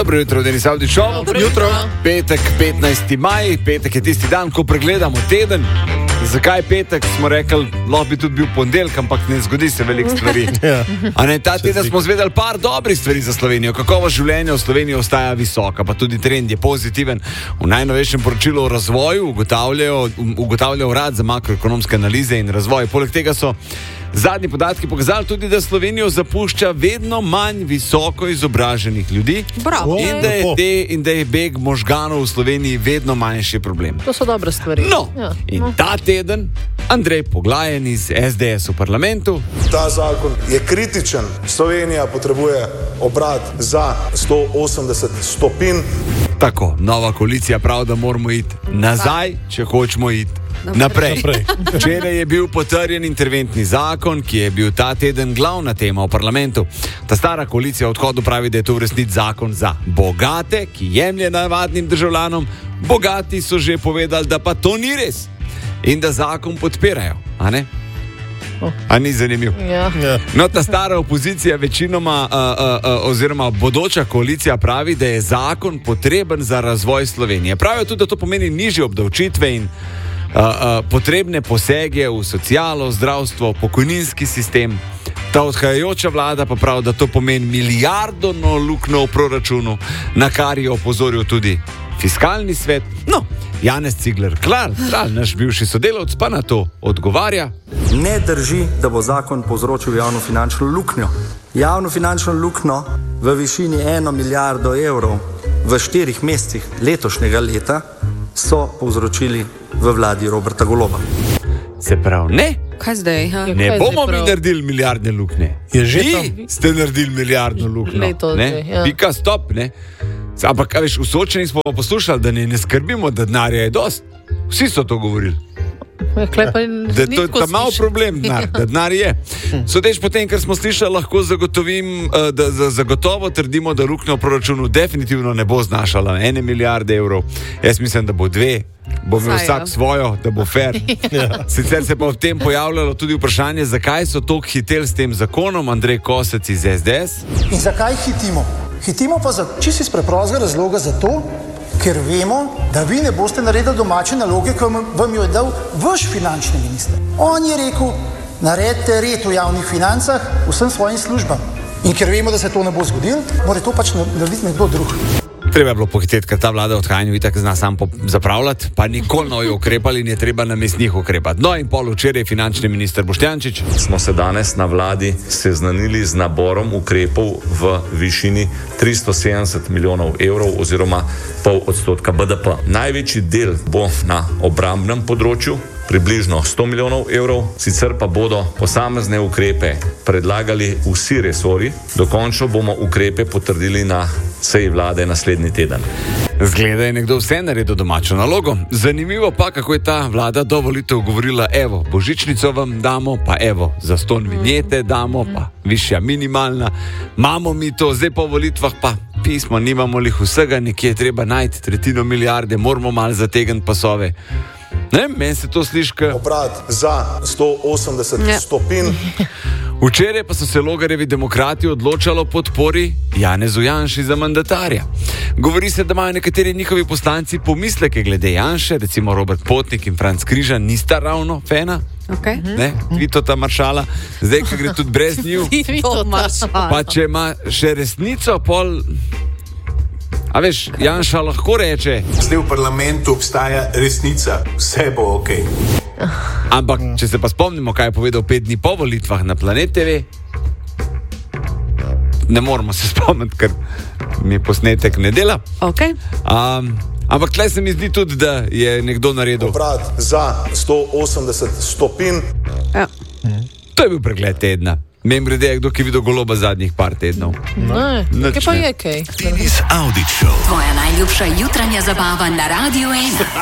Dobro jutro, Denis Avdić Show. Dobro jutro. Petek, 15. maj, petek je tisti dan, ko pregledamo teden. Zakaj petek? Smo rekli, lahko bi tudi bil ponedeljek, ampak ne zgodi se veliko stvari. A ne, ta teden smo zvedeli par dobrih stvari za Slovenijo. Kakovost življenja v Sloveniji ostaja visoka, pa tudi trend je pozitiven. V najnovejšem poročilu o razvoju ugotavlja Urad za makroekonomske analize in razvoj. Poleg tega so zadnji podatki pokazali tudi, da Slovenijo zapušča vedno manj visoko izobraženih ljudi. Bravo. In da je beg možganov v Sloveniji vedno manjši problem. To so dobre stvari. Ta teden Andrej Poglajen iz SDS v parlamentu. Ta zakon je kritičen. Slovenija potrebuje obrat za 180 stopinj. Tako, nova koalicija pravi, da moramo iti nazaj, če hočemo iti naprej. Včeraj je bil potrjen interventni zakon, ki je bil ta teden glavna tema v parlamentu. Ta stara koalicija v odhodu pravi, da je to v resnici zakon za bogate, ki jemlje navadnim državljanom. Bogati so že povedali, da pa to ni res in da zakon podpirajo, a ne? A ni zanimiv? Ja. No, ta stara opozicija večinoma oziroma bodoča koalicija pravi, da je zakon potreben za razvoj Slovenije. Pravijo tudi, da to pomeni nižje obdavčitve in potrebne posege v socialo, zdravstvo, pokojninski sistem. Ta odhajajoča vlada pa pravi, da to pomeni milijardno luknjo v proračunu, na kar je opozoril tudi Fiskalni svet. No, Janez Cigler Kralj, naš bivši sodelavec, pa na to odgovarja. Ne drži, da bo zakon povzročil javnofinančno luknjo. Javnofinančno luknjo v višini 1 milijardo evrov v 4 mesecih letošnjega leta so povzročili v vladi Roberta Goloba. Se pravi, ne? Kaj zdaj? Ne bomo mi naredili milijardne luknje. Vi ste naredili milijardno luknjo. Pika stop, ne? Ampak, veš, v Sočeni smo poslušali, da ne skrbimo, da denarja je dost. Vsi so to govorili. Da to je ta malo problem, da denar je. Sodeč po tem, kar smo slišali, lahko zagotovim, da zagotovo trdimo, da luknja v proračunu definitivno ne bo znašala 1 milijarde evrov. Jaz mislim, da bo 2. Bo imel vsak svojo, da bo fair. Sicer se pa v tem pojavljalo tudi vprašanje, zakaj so toliko hiteli s tem zakonom. Andrej Kosec iz SDS. In zakaj hitimo? Hitimo pa čisto iz preprostega razloga zato, ker vemo, da vi ne boste naredili domače naloge, ki vam jo je dal vaš finančni minister. On je rekel, naredite red v javnih financah vsem svojim službam. In ker vemo, da se to ne bo zgodilo, mora to pač narediti nekdo drug. Treba je bilo pohiteti, ker ta vlada odhajanju itak zna sam zapravljati, pa nikoli novi ukrepali in je treba namesto njih ukrepati. No in pol včeraj finančni minister Boštjančič. Smo se danes na vladi seznanili z naborom ukrepov v višini 370 milijonov evrov oziroma 0,5% BDP. Največji del bo na obrambnem področju, približno 100 milijonov evrov, sicer pa bodo posamezne ukrepe predlagali vsi resorji, dokončno bomo ukrepe potrdili na seji vlade naslednji teden. Zgleda je nekdo vse naredil domačo nalogo. Zanimivo pa, kako je ta vlada do volitev govorila, evo, božičnico vam damo, pa evo, zastonj vinjete damo, pa višja minimalna. Imamo mi to, zdaj po volitvah pa pismo, nimamo lih vsega, nekje treba najti 1/3 milijarde, moramo malo zategniti pasove. Ne, meni se to sliši, obrat za 180 stopinj. Včeraj pa so se Logarjevi demokrati odločali o podpori Janezu Janši za mandatarja. Govori se, da imajo nekateri njihovi poslanci pomisleke glede Janše, recimo Robert Potnik in Franc Križan nista ravno fena. Ne, Vitota maršala. Zdaj, ko gre tudi brez njiju. Pa če ima še resnico, pol... A veš, Janša lahko reče... Zdaj v parlamentu obstaja resnica, vse bo okej. Ampak, če se pa spomnimo, kaj je povedal 5 dni po volitvah na Planet TV, ne moramo se spomniti, ker mi posnetek ne dela. Ampak tle se mi zdi tudi, da je nekdo naredil... Obrat za 180 stopinj. To je bil pregled tedna. Membrede je kdo, ki je videl Goloba zadnjih par tednov. Kaj pa je kaj? Denis Avdić Show. Tvoja najljubša jutranja zabava na Radiu 1.